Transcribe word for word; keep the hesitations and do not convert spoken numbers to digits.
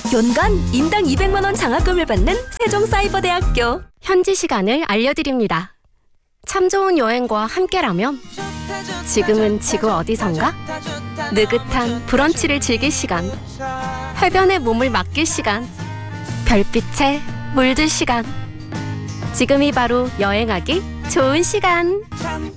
연간 인당 이백만 원 장학금을 받는 세종사이버대학교. 현지 시간을 알려드립니다. 참 좋은 여행과 함께라면 지금은 지구 어디선가? 느긋한 브런치를 즐길 시간, 해변에 몸을 맡길 시간, 별빛에 물들 시간. 지금이 바로 여행하기 좋은 시간.